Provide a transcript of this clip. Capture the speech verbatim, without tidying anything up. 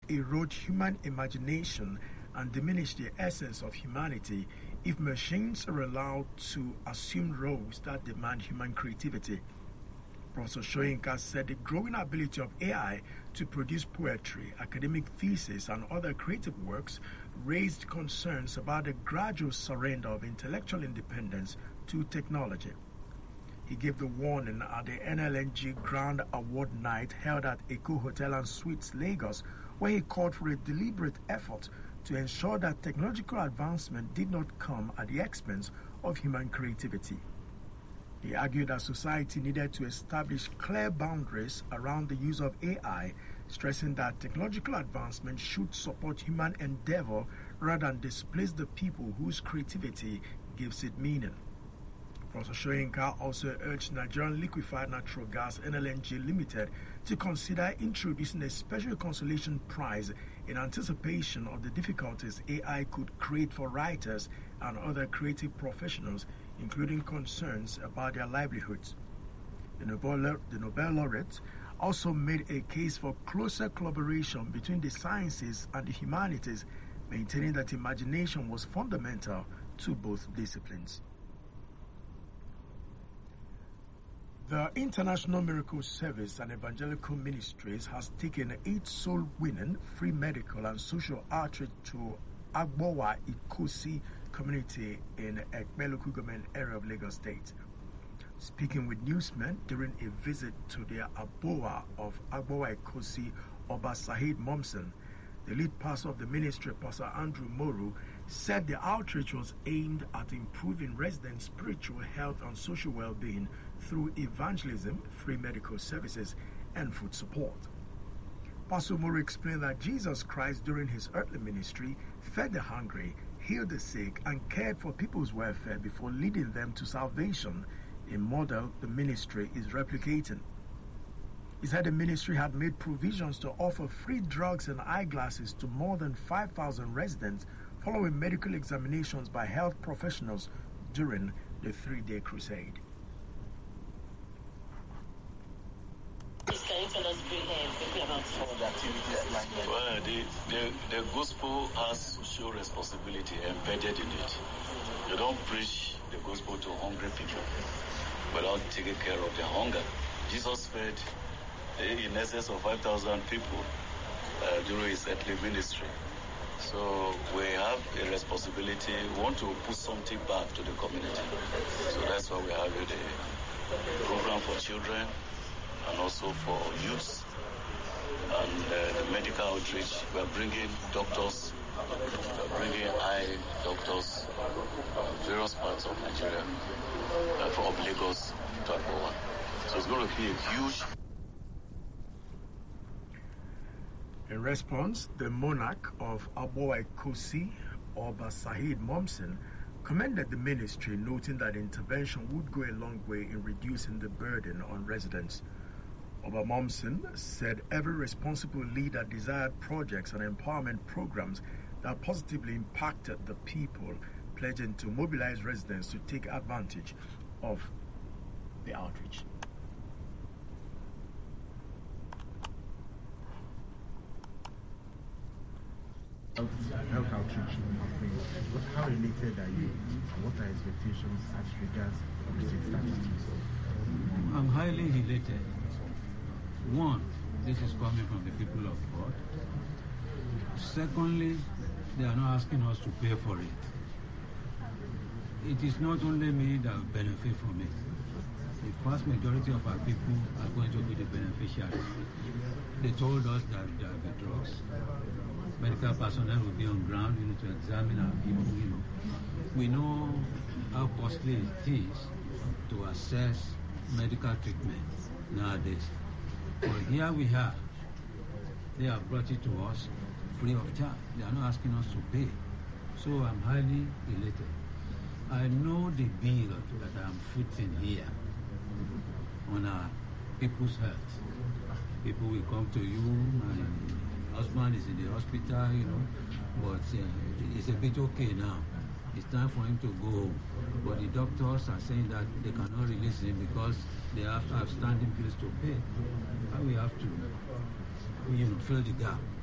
erode human imagination and diminish the essence of humanity if machines are allowed to assume roles that demand human creativity. Professor Soyinka said the growing ability of A I to produce poetry, academic theses, and other creative works raised concerns about the gradual surrender of intellectual independence to technology. He gave the warning at the N L N G Grand Award night held at Eko Hotel and Suites, Lagos, where he called for a deliberate effort to ensure that technological advancement did not come at the expense of human creativity. He argued that society needed to establish clear boundaries around the use of A I, stressing that technological advancement should support human endeavor rather than displace the people whose creativity gives it meaning. Professor Soyinka also urged Nigerian Liquefied Natural Gas N L N G Limited to consider introducing a special consolation prize in anticipation of the difficulties A I could create for writers and other creative professionals, including concerns about their livelihoods. The Nobel, the Nobel laureate also made a case for closer collaboration between the sciences and the humanities, maintaining that imagination was fundamental to both disciplines. The International Miracle Service and Evangelical Ministries has taken eight soul-winning free medical and social outreach to Agbowa Ikosi community in Ekpe local government area of Lagos State. Speaking with newsmen during a visit to the Agbowa of Agbowa Ikosi, Oba Saheed Momsen, the lead pastor of the ministry, Pastor Andrew Moru, said the outreach was aimed at improving residents' spiritual health and social well-being through evangelism, free medical services, and food support. Pastor Moru explained that Jesus Christ, during his earthly ministry, fed the hungry, healed the sick, and cared for people's welfare before leading them to salvation, a model the ministry is replicating. He said the ministry had made provisions to offer free drugs and eyeglasses to more than five thousand residents following medical examinations by health professionals during the three-day crusade. Can you tell us briefly about some of the activities like that? Well, the, the, the gospel has social responsibility embedded in it. You don't preach the gospel to hungry people without taking care of their hunger. Jesus fed in excess of five thousand people uh, during his earthly ministry. So we have a responsibility. We want to put something back to the community. So that's why we have a program for children and also for youths and uh, the medical outreach. We are bringing doctors, we are bringing eye doctors from various parts of Nigeria, uh, from Lagos to Agbowa. So it's going to be a huge. In response, the monarch of Agbowa Ikosi, Oba Saheed Momsen, commended the ministry, noting that intervention would go a long way in reducing the burden on residents. Oba Momsen said every responsible leader desired projects and empowerment programs that positively impacted the people, pledging to mobilize residents to take advantage of the outreach. Health outreach happening. What, how related are you? What are expectations as regards obviously statistics? I'm highly related. One, this is coming from the people of God. Secondly, they are not asking us to pay for it. It is not only me that will benefit from it. The vast majority of our people are going to be the beneficiaries. They told us that there will be drugs. Medical personnel will be on ground, you know, to examine our people, you know. We know how costly it is to assess medical treatment nowadays. But here we have, they have brought it to us free of charge. They are not asking us to pay. So I'm highly elated. I know the bill that I'm footing here on our people's health. People will come to you, my husband is in the hospital, you know, but uh, it's a bit okay now. It's time for him to go home. But the doctors are saying that they cannot release him because they have to have standing bills to pay. And we have to, you know, fill the gap.